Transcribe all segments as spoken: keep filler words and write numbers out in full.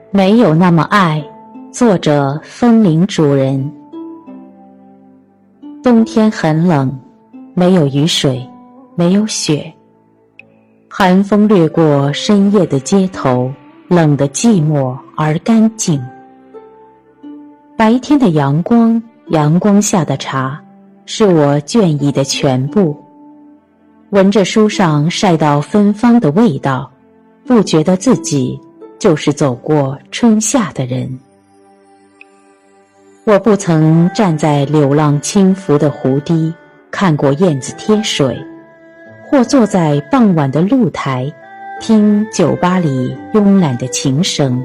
没有那么爱。作者：风铃主人。冬天很冷，没有雨水，没有雪，寒风掠过深夜的街头，冷得寂寞而干净。白天的阳光，阳光下的茶，是我倦意的全部。闻着书上晒到芬芳的味道，不觉得自己就是走过春夏的人。我不曾站在流浪轻浮的湖堤，看过燕子贴水，或坐在傍晚的露台，听酒吧里慵懒的琴声。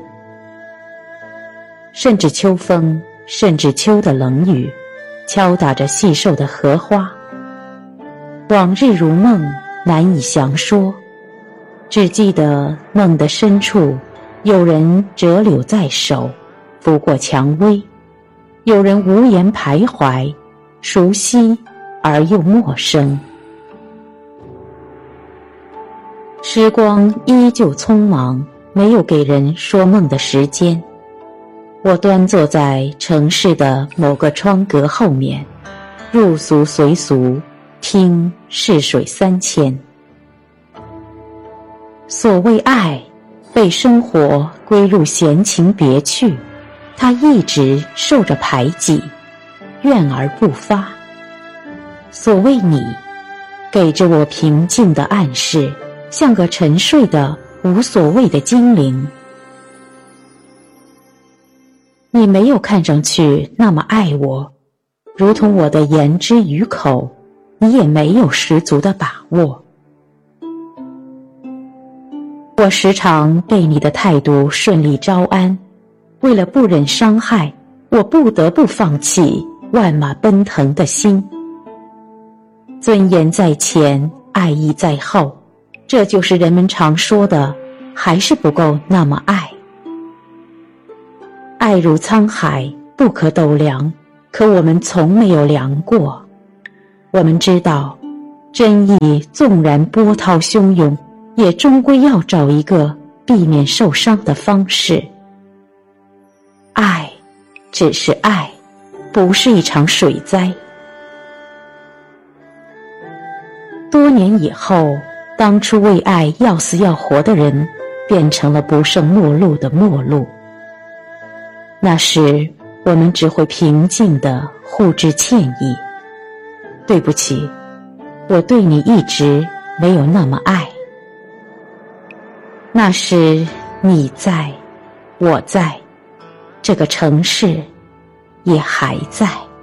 甚至秋风，甚至秋的冷雨，敲打着细瘦的荷花。往日如梦，难以详说，只记得梦的深处，有人折柳在手，拂过蔷薇，有人无言徘徊，熟悉而又陌生。时光依旧匆忙，没有给人说梦的时间。我端坐在城市的某个窗格后面，入俗随俗，听逝水三千。所谓爱，被生活归入闲情别趣，它一直受着排挤，怨而不发。所谓你，给着我平静的暗示，像个沉睡的无所谓的精灵。你没有看上去那么爱我，如同我的言之于口，你也没有十足的把握。我时常被你的态度顺利招安，为了不忍伤害，我不得不放弃万马奔腾的心。尊严在前，爱意在后，这就是人们常说的，还是不够那么爱。爱如沧海，不可斗量，可我们从没有量过。我们知道，真意纵然波涛汹涌，也终归要找一个避免受伤的方式。爱，只是爱，不是一场水灾。多年以后，当初为爱要死要活的人，变成了不胜陌路的陌路。那时，我们只会平静地互致歉意。对不起，我对你一直没有那么爱。那时你在，我在，这个城市也还在。